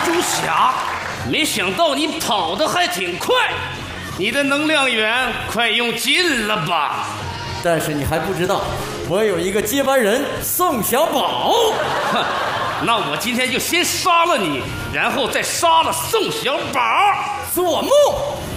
猪侠，没想到你跑得还挺快，你的能量源快用尽了吧？ 但是你还不知道，我有一个接班人宋小宝。 哼，那我今天就先杀了你，然后再杀了宋小宝。 做梦！